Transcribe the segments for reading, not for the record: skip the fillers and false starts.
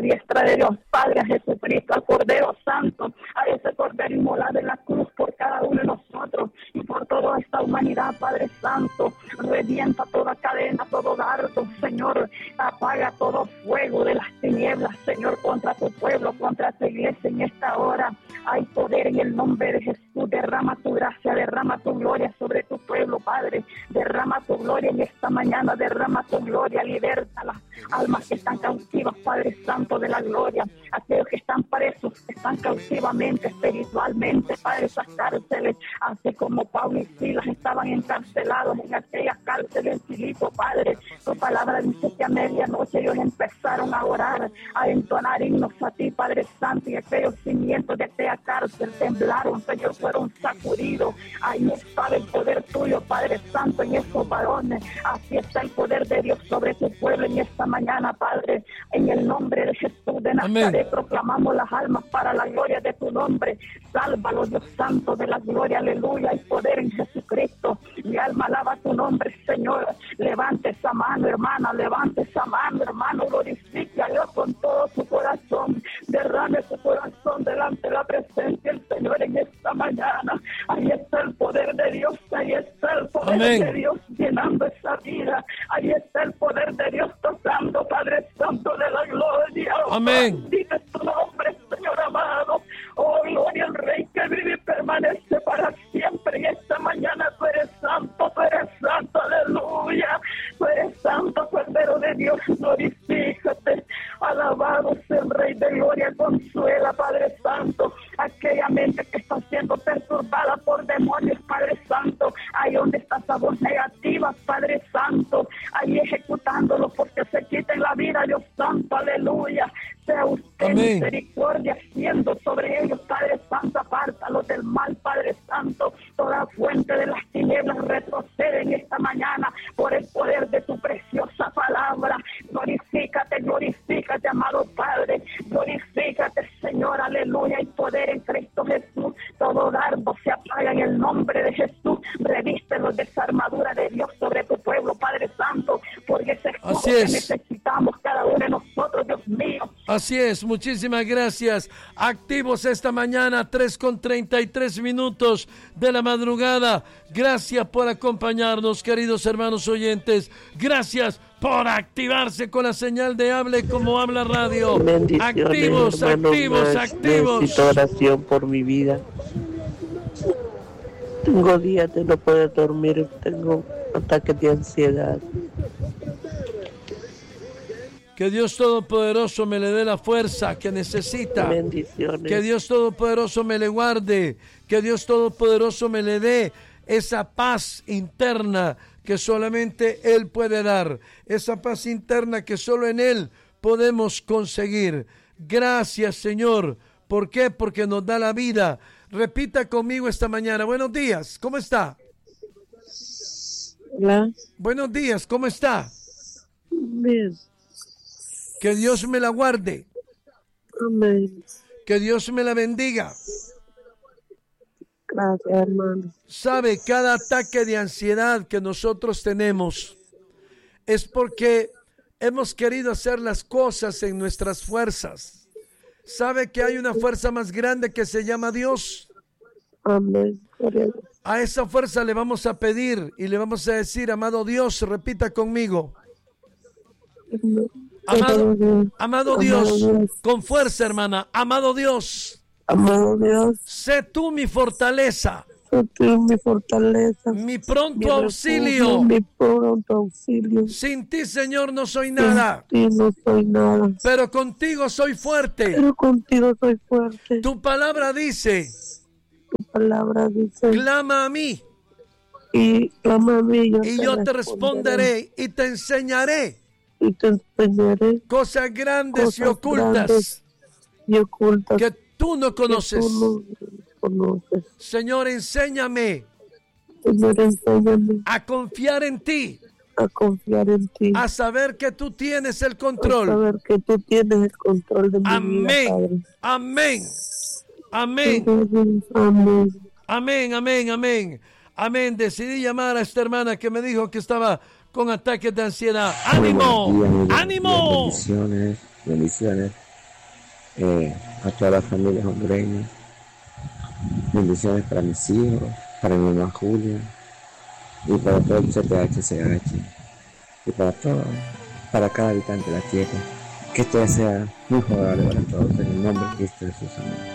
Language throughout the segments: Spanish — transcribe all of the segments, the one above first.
diestra de Dios Padre, a Jesucristo, al Cordero Santo, a ese Cordero inmolado en la cruz por cada uno de nosotros y por toda esta humanidad, Padre Santo. Revienta toda cadena, todo dardo, Señor, apaga todo fuego de las tinieblas, Señor, contra tu pueblo, contra tu iglesia en esta hora. Hay poder en el nombre de Jesús. Derrama tu gracia, derrama tu gloria sobre tu pueblo, Padre. Derrama tu gloria en esta mañana, derrama tu gloria, liberta las almas que están cautivas, Padre Santo de la gloria. Aquellos que están presos, que están cautivamente, espiritualmente, Padre, esas cárceles, así como Pablo y Silas estaban encarcelados en aquellas cárceles en Filipo, Padre. Tu palabra dice que a medianoche ellos empezaron a orar, a entonar himnos a ti, Padre Santo, y aquellos cimientos de aquella cárcel temblaron, Señor, fueron sacudidos. Ahí está el poder tuyo, Padre Santo, en esos varones. Así está el poder de Dios sobre tu pueblo en esta mañana, Padre. En el nombre de Jesús de Nazaret, proclamamos las almas para la gloria de tu nombre. Sálvalo, Dios Santo de la gloria, aleluya. Hay poder en Jesucristo. Mi alma alaba tu nombre, Señor. Levante esa mano, hermana, levante esa mano, hermano. Glorifique a Dios con todo su corazón. Derrame su corazón delante de la presencia del Señor en esta mañana. Ahí está el poder de Dios, ahí está el poder de Dios llenando esa vida. Ahí está el poder de Dios tocando, Padre Santo de la gloria. Amén. Dice tu nombre, Señor amado. Oh, gloria al Rey que vive y permanece para siempre. En esta mañana tú eres santo, aleluya. Tú eres santo, Cordero de Dios, glorifícate. Alabado sea el Rey de gloria, consuela, Padre Santo, aquella mente que está siendo perturbada por demonios, Padre Santo, ahí donde está esa voz negativa, Padre Santo, ahí ejecutándolo porque se quiten la vida, Dios Santo, aleluya. Sea usted misericordia haciendo sobre ellos, Padre Santo, apártalos del mal, Padre Santo. Toda fuente de las tinieblas retrocede en esta mañana por el poder de tu preciosa palabra. Glorifícate, amado Padre. Glorifícate, Señor, aleluya. Hay poder en Cristo Jesús. Todo dardo se apaga en el nombre de Jesús. Revístelos de esa armadura de Dios sobre tu pueblo, Padre Santo, porque ese escudo que necesitamos cada uno de nosotros, Dios mío. Así es, muchísimas gracias. Activos esta mañana, 3:33 de la madrugada. Gracias por acompañarnos, queridos hermanos oyentes. Gracias por activarse con la señal de Hable Como Habla Radio. Activos, hermano, activos. Necesito oración por mi vida. Tengo días de no poder dormir, tengo ataques de ansiedad. Que Dios Todopoderoso me le dé la fuerza que necesita. Bendiciones. Que Dios Todopoderoso me le guarde. Que Dios Todopoderoso me le dé esa paz interna que solamente Él puede dar. Esa paz interna que solo en Él podemos conseguir. Gracias, Señor. ¿Por qué? Porque nos da la vida. Repita conmigo esta mañana. Buenos días. ¿Cómo está? Hola. Buenos días. ¿Cómo está? Bien. Que Dios me la guarde. Amén. Que Dios me la bendiga. Gracias, hermano. Sabe, cada ataque de ansiedad que nosotros tenemos es porque hemos querido hacer las cosas en nuestras fuerzas. Sabe que hay una fuerza más grande que se llama Dios. Amén. A esa fuerza le vamos a pedir y le vamos a decir, amado Dios, repita conmigo. Amado Dios, con fuerza, hermana. Amado Dios, sé tú mi fortaleza. Sé tú mi fortaleza. Mi pronto auxilio. Mi pronto auxilio. Sin ti, Señor, no soy nada. Sin ti no soy nada. Pero contigo soy fuerte. Pero contigo soy fuerte. Tu palabra dice. Tu palabra dice. Clama a mí. Y clama a mí. Y yo te responderé y te enseñaré. Y te enseñaré cosas grandes y ocultas que tú no conoces. Señor, enséñame a confiar en ti. A saber que tú tienes el control. A saber que tú tienes el control de mi vida, Padre. Amén. Amén. Amén, amén, amén. Amén. Decidí llamar a esta hermana que me dijo que estaba con ataques de ansiedad. ¡Ánimo! ¡Ánimo! Bendiciones. a todas las familias hondureñas. Bendiciones para mis hijos, para mi mamá Julia y para todo el CTH y para todo, para cada habitante de la tierra. Que esto sea muy favorable para todos en el nombre de Cristo Jesús. Amén.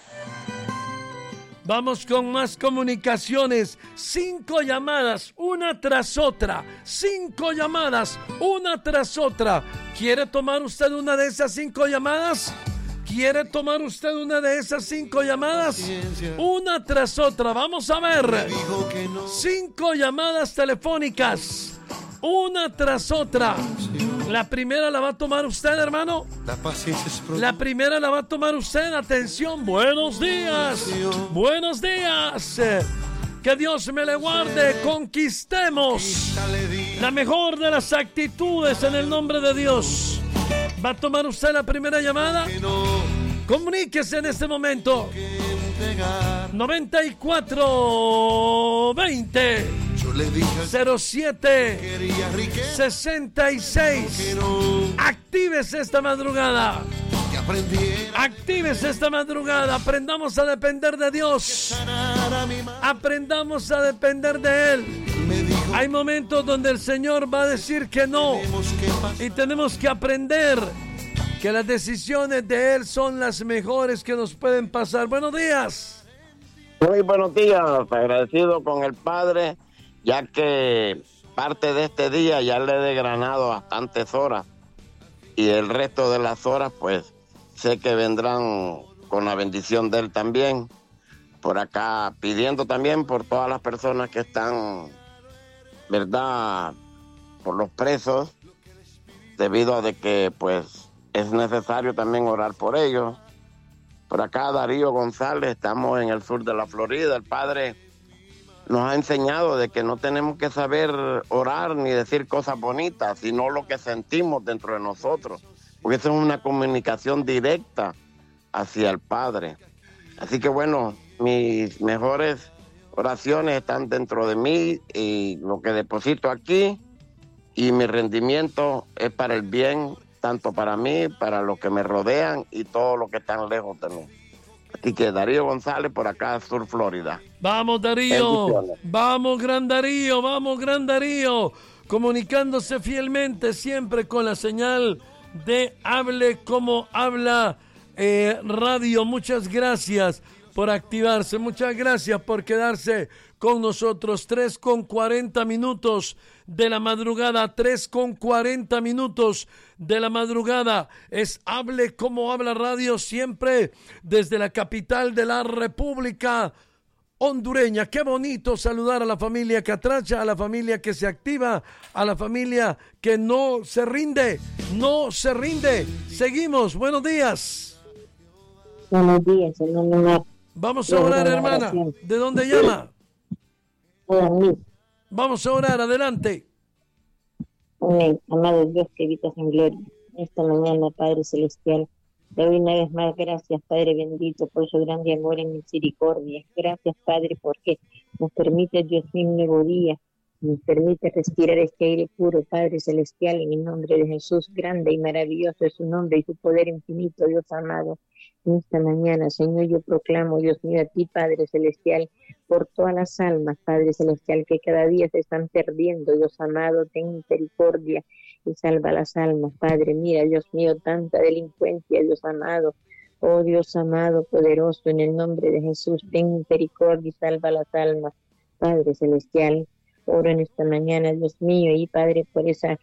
Vamos con más comunicaciones. 5 llamadas, una tras otra. 5 llamadas, una tras otra. ¿Quiere tomar usted una de esas 5 llamadas? ¿Quiere tomar usted una de esas 5 llamadas? Una tras otra. Vamos a ver. 5 llamadas telefónicas, una tras otra. La primera la va a tomar usted, hermano. La primera la va a tomar usted. Atención, buenos días. Buenos días. Que Dios me le guarde. Conquistemos la mejor de las actitudes en el nombre de Dios. ¿Va a tomar usted la primera llamada? Comuníquese en este momento. 9420 07 66. Actívese esta madrugada. Actívese esta madrugada. Aprendamos a depender de Dios. Aprendamos a depender de Él. Hay momentos donde el Señor va a decir que no. Y tenemos que aprender que las decisiones de Él son las mejores que nos pueden pasar. Buenos días. Muy buenos días. Agradecido con el Padre, ya que parte de este día ya le he desgranado bastantes horas. Y el resto de las horas, pues, sé que vendrán con la bendición de Él también. Por acá, pidiendo también por todas las personas que están, ¿verdad?, por los presos, debido a de que, pues, es necesario también orar por ellos. Por acá, Darío González, estamos en el sur de la Florida. El Padre nos ha enseñado de que no tenemos que saber orar ni decir cosas bonitas, sino lo que sentimos dentro de nosotros, porque eso es una comunicación directa hacia el Padre. Así que bueno, mis mejores oraciones están dentro de mí y lo que deposito aquí, y mi rendimiento es para el bien, tanto para mí, para los que me rodean y todos los que están lejos de mí. Así que Darío González por acá, Sur Florida. Vamos, Darío. Vamos, Gran Darío. Vamos, Gran Darío. Comunicándose fielmente siempre con la señal de Hable Como Habla Radio. Muchas gracias por activarse. Muchas gracias por quedarse con nosotros. 3:40 de la madrugada. 3:40 de la madrugada. Es Hable Como Habla Radio, siempre desde la capital de la República hondureña. Qué bonito saludar a la familia Catracha, a la familia que se activa, a la familia que no se rinde. No se rinde. Seguimos. Buenos días. Buenos días, hermano. Vamos a orar, hermana. ¿De dónde llama? Vamos a orar, adelante. Amén. Amado Dios que habitas en gloria, esta mañana, Padre Celestial, te doy una vez más gracias, Padre bendito, por su grande amor y misericordia. Gracias, Padre, porque nos permite, Dios mío, un nuevo día, nos permite respirar este aire puro, Padre Celestial, en el nombre de Jesús. Grande y maravilloso es su nombre y su poder infinito, Dios amado. En esta mañana, Señor, yo proclamo, Dios mío, a ti, Padre Celestial, por todas las almas, Padre Celestial, que cada día se están perdiendo, Dios amado, ten misericordia y salva las almas, Padre. Mira, Dios mío, tanta delincuencia, Dios amado. Oh, Dios amado, poderoso, en el nombre de Jesús, ten misericordia y salva las almas, Padre Celestial. Oro en esta mañana, Dios mío, y Padre, por esa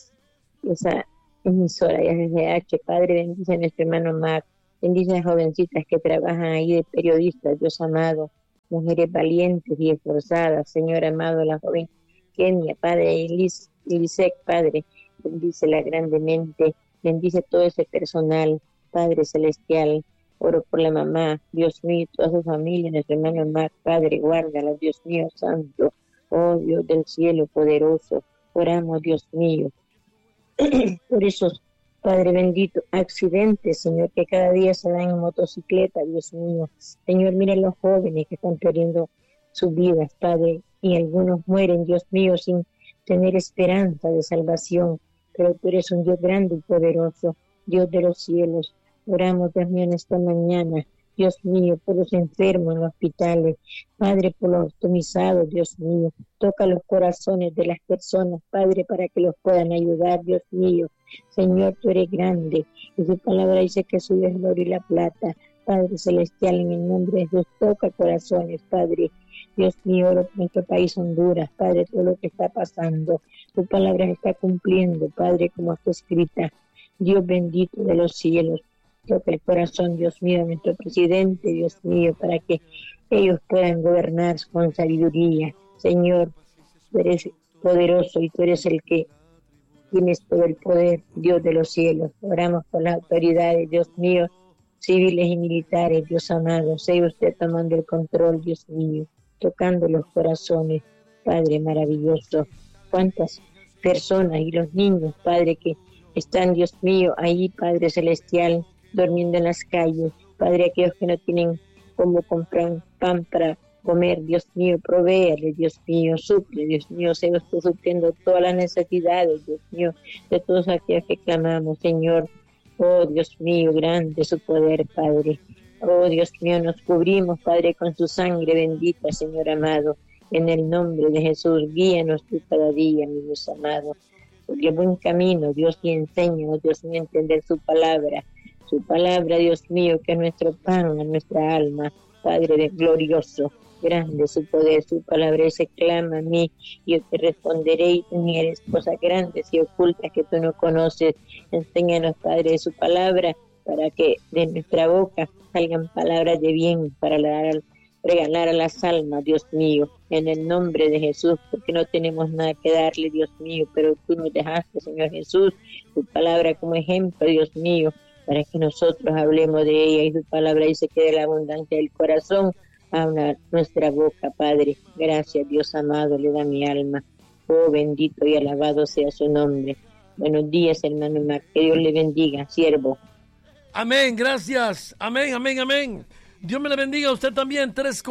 emisora de SDH, Padre, bendice a nuestro hermano Mac. Bendice a las jovencitas que trabajan ahí de periodistas, Dios amado, mujeres valientes y esforzadas, Señor amado, la joven Kenia, Padre, Elisec, Padre, bendícela grandemente, bendice todo ese personal, Padre Celestial. Oro por la mamá, Dios mío, toda su familia, nuestro hermano Marc, Padre, guárdala, Dios mío, santo, oh Dios del cielo poderoso, oramos, Dios mío, por esos, Padre bendito, accidentes, Señor, que cada día se dan en motocicleta, Dios mío. Señor, mira los jóvenes que están perdiendo sus vidas, Padre, y algunos mueren, Dios mío, sin tener esperanza de salvación. Pero tú eres un Dios grande y poderoso, Dios de los cielos. Oramos también esta mañana, Dios mío, por los enfermos en los hospitales, Padre, por los ostomizados, Dios mío, toca los corazones de las personas, Padre, para que los puedan ayudar, Dios mío. Señor, tú eres grande, y tu palabra dice que subes el oro y la plata. Padre celestial, en el nombre de Jesús, toca corazones, Padre. Dios mío, oro por nuestro país Honduras, Padre, todo lo que está pasando. Tu palabra se está cumpliendo, Padre, como está escrita. Dios bendito de los cielos, toca el corazón, Dios mío, de nuestro presidente, Dios mío, para que ellos puedan gobernar con sabiduría. Señor, tú eres poderoso y tú eres el que tienes todo el poder, Dios de los cielos. Oramos por las autoridades, Dios mío, civiles y militares, Dios amado. Sea usted tomando el control, Dios mío, tocando los corazones, Padre maravilloso. Cuántas personas y los niños, Padre, que están, Dios mío, ahí, Padre celestial, durmiendo en las calles. Padre, aquellos que no tienen cómo comprar pan para comer, Dios mío, provéale, Dios mío, suple, Dios mío, sea usted supliendo todas las necesidades, Dios mío, de todos aquellos que clamamos, Señor. Oh, Dios mío, grande su poder, Padre. Oh, Dios mío, nos cubrimos, Padre, con su sangre bendita, Señor amado. En el nombre de Jesús, guíanos tú cada día, mi Dios amado. Porque buen camino, Dios, y enséñanos, Dios mío, a entender su palabra. Su palabra, Dios mío, que es nuestro pan, a nuestra alma. Padre de glorioso, grande su poder, su palabra se clama a mí, yo te responderé y tú ni eres cosas grandes y ocultas que tú no conoces. Enséñanos, Padre, de su palabra, para que de nuestra boca salgan palabras de bien para regalar a las almas, Dios mío, en el nombre de Jesús, porque no tenemos nada que darle, Dios mío, pero tú nos dejaste, Señor Jesús, tu palabra como ejemplo, Dios mío, para que nosotros hablemos de ella, y tu palabra dice que de la abundancia del corazón habla nuestra boca, Padre. Gracias, Dios amado, le da mi alma. Oh, bendito y alabado sea su nombre. Buenos días, hermano Mac, que Dios le bendiga, siervo. Amén, gracias. Amén, amén, amén. Dios me le bendiga a usted también.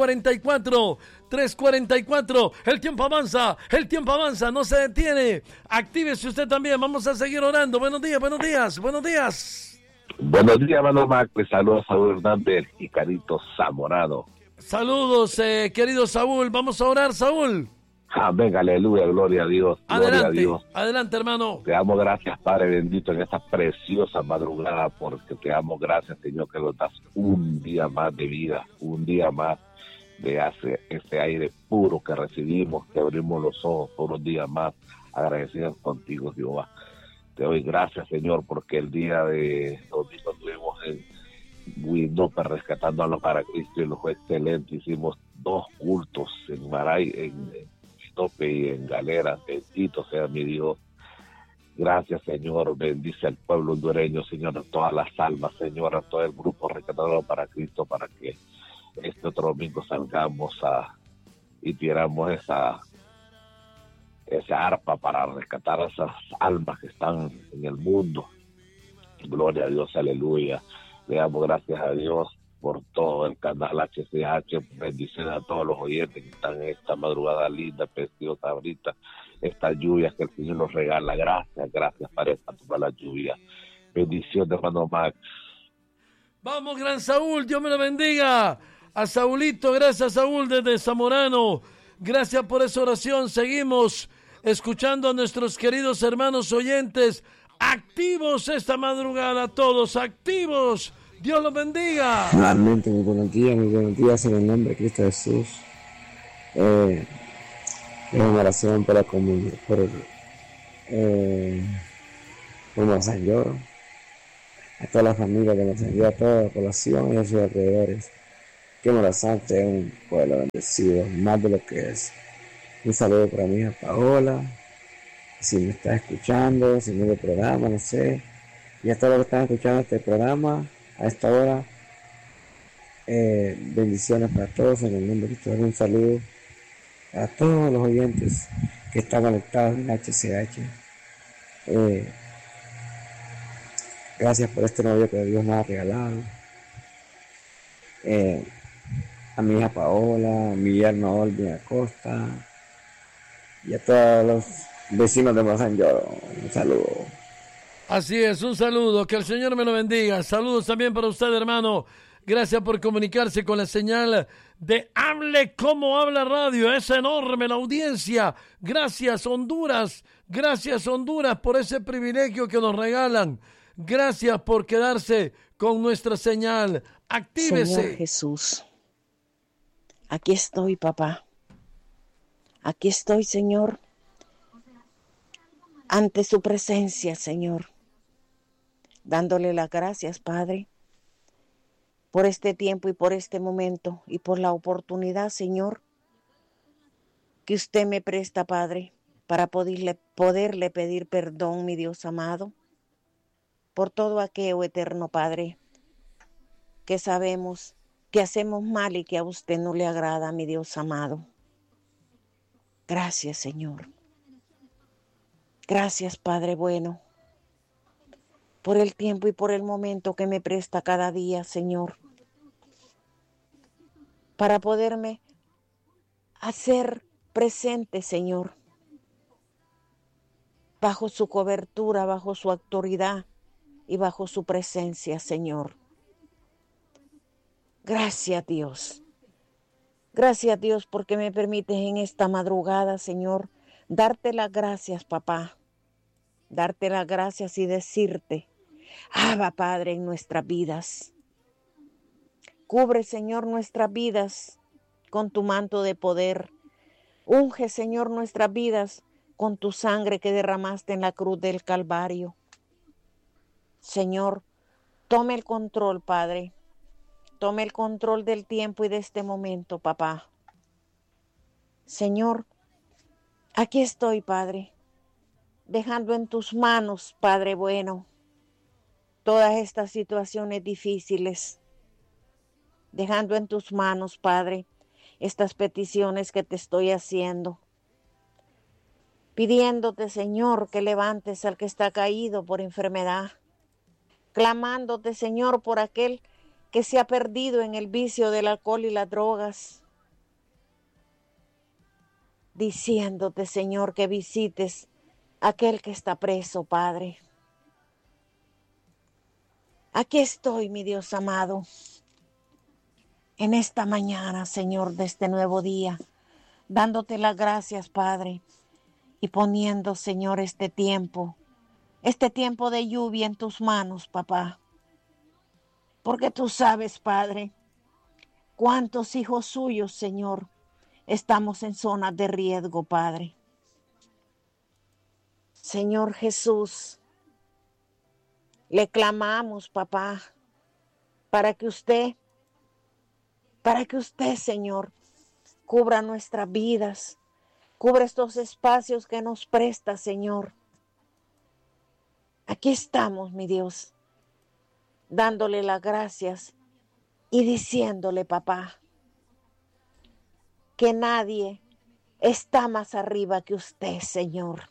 3:44. El tiempo avanza, no se detiene. Actívese usted también, vamos a seguir orando. Buenos días. Buenos días, hermano Mac. Les saluda Saúl Hernández y Carito Zamorano. Saludos, querido Saúl. Vamos a orar, Saúl. Amén, aleluya, gloria a Dios. Adelante, gloria a Dios. Adelante, hermano. Te damos gracias, Padre bendito, en esta preciosa madrugada, porque te damos gracias, Señor, que nos das un día más de vida, un día más de ese aire puro que recibimos, que abrimos los ojos por un día más, agradecidos contigo, Jehová. Te doy gracias, Señor, porque el día de domingo estuvimos en Winope rescatando para Cristo y lo fue excelente. Hicimos 2 cultos en Maray, en Winope y en Galera. Bendito sea mi Dios. Gracias, Señor. Bendice al pueblo hondureño, Señor, a todas las almas, Señor, a todo el grupo rescatando para Cristo, para que este otro domingo salgamos y tiramos esa arpa para rescatar a esas almas que están en el mundo. Gloria a Dios, aleluya. Le damos gracias a Dios por todo el canal HCH. Bendiciones a todos los oyentes que están en esta madrugada linda, preciosa ahorita, estas lluvias que el Señor nos regala. Gracias para la lluvia. Bendiciones, hermano Max. Vamos, gran Saúl, Dios me lo bendiga. A Saúlito, gracias, Saúl, desde Zamorano. Gracias por esa oración. Seguimos escuchando a nuestros queridos hermanos oyentes. Activos esta madrugada, todos activos. Dios los bendiga. Nuevamente, muy buenos días en el nombre de Cristo Jesús. Una oración por la comunidad, por San Lloro, a toda la familia de San Lloro, a toda la población y a sus alrededores. Que Morazante es un pueblo bendecido, más de lo que es. Un saludo para mi hija Paola, si me está escuchando, si no el programa, no sé. Y a todos los que están escuchando este programa a esta hora, bendiciones para todos en el nombre de Cristo. Un saludo a todos los oyentes que están conectados en HCH. Gracias por este novio que Dios nos ha regalado. A mi hija Paola, a mi yerno Olvin Acosta y a todos los vecinos de San Lloro. Un saludo. Así es, un saludo, que el Señor me lo bendiga. Saludos también para usted, hermano. Gracias por comunicarse con la señal de Hable Como Habla Radio. Es enorme la audiencia. Gracias, Honduras. Gracias, Honduras, por ese privilegio que nos regalan. Gracias por quedarse con nuestra señal. Actívese. Señor Jesús, aquí estoy, papá. Aquí estoy, Señor, ante su presencia, Señor, dándole las gracias, Padre, por este tiempo y por este momento y por la oportunidad, Señor, que usted me presta, Padre, para poderle pedir perdón, mi Dios amado, por todo aquello, eterno Padre, que sabemos que hacemos mal y que a usted no le agrada, mi Dios amado. Gracias, Señor. Gracias, Padre bueno, por el tiempo y por el momento que me presta cada día, Señor, para poderme hacer presente, Señor, bajo su cobertura, bajo su autoridad y bajo su presencia, Señor. Gracias, Dios. Gracias, Dios, porque me permites en esta madrugada, Señor, darte las gracias, papá. Darte las gracias y decirte, Abba, Padre, en nuestras vidas. Cubre, Señor, nuestras vidas con tu manto de poder. Unge, Señor, nuestras vidas con tu sangre que derramaste en la cruz del Calvario. Señor, tome el control, Padre. Tome el control del tiempo y de este momento, papá. Señor, aquí estoy, Padre, dejando en tus manos, Padre bueno, todas estas situaciones difíciles. Dejando en tus manos, Padre, estas peticiones que te estoy haciendo. Pidiéndote, Señor, que levantes al que está caído por enfermedad. Clamándote, Señor, por aquel que se ha perdido en el vicio del alcohol y las drogas. Diciéndote, Señor, que visites a aquel que está preso, Padre. Aquí estoy, mi Dios amado, en esta mañana, Señor, de este nuevo día, dándote las gracias, Padre, y poniendo, Señor, este tiempo de lluvia en tus manos, papá. Porque tú sabes, Padre, cuántos hijos suyos, Señor, estamos en zonas de riesgo, Padre. Señor Jesús, le clamamos, papá, para que usted, Señor, cubra nuestras vidas, cubra estos espacios que nos presta, Señor. Aquí estamos, mi Dios, dándole las gracias y diciéndole, papá, que nadie está más arriba que usted, Señor.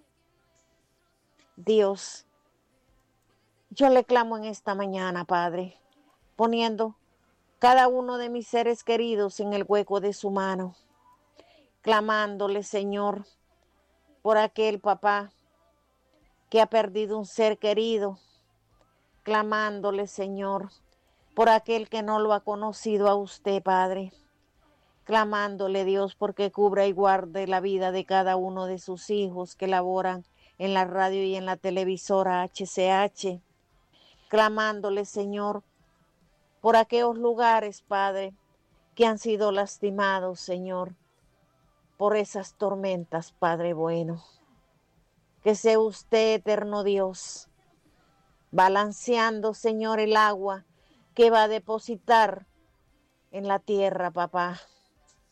Dios, yo le clamo en esta mañana, Padre, poniendo cada uno de mis seres queridos en el hueco de su mano, clamándole, Señor, por aquel papá que ha perdido un ser querido, clamándole, Señor, por aquel que no lo ha conocido a usted, Padre, clamándole, Dios, porque cubra y guarde la vida de cada uno de sus hijos que laboran en la radio y en la televisora HCH, clamándole, Señor, por aquellos lugares, Padre, que han sido lastimados, Señor, por esas tormentas, Padre bueno. Que sea usted, eterno Dios, balanceando, Señor, el agua que va a depositar en la tierra, papá.